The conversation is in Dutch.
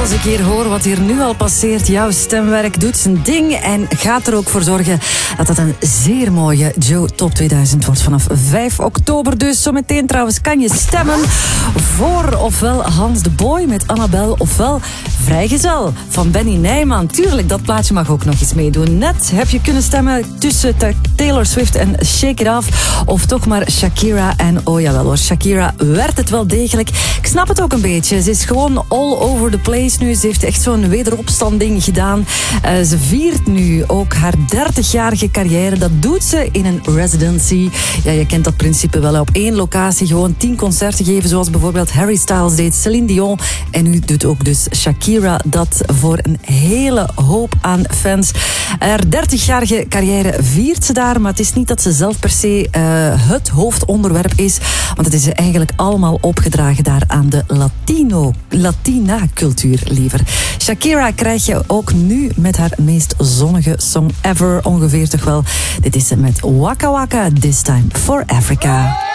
als ik hier hoor wat hier nu al passeert. Jouw stemwerk doet zijn ding en gaat er ook voor zorgen dat het een zeer mooie Joe Top 2000 wordt vanaf 5 oktober. Dus zometeen trouwens kan je stemmen voor ofwel Hans de Boy met Annabel ofwel Vrijgezel van Benny Nijman. Tuurlijk, dat plaatje mag ook nog eens meedoen. Net heb je kunnen stemmen tussen Taylor Swift en Shake It Off of toch maar Shakira en oh jawel hoor, Shakira werd het wel degelijk. Ik snap het ook een beetje. Ze is gewoon all over the place nu. Ze heeft echt zo'n wederopstanding gedaan. Ze viert nu ook haar 30-jarige carrière. Dat doet ze in een residency. Ja, je kent dat principe wel. Op één locatie gewoon 10 concerten geven, zoals bijvoorbeeld Harry Styles deed, Celine Dion. En nu doet ook dus Shakira dat voor een hele hoop aan fans. Haar 30-jarige carrière viert ze daar, maar het is niet dat ze zelf per se het hoofdonderwerp is, want het is eigenlijk allemaal opgedragen daar aan de Latina-cultuur liever. Shakira krijg je ook nu met haar meest zonnige song ever, ongeveer toch wel. Dit is ze met Waka Waka, This Time for Africa.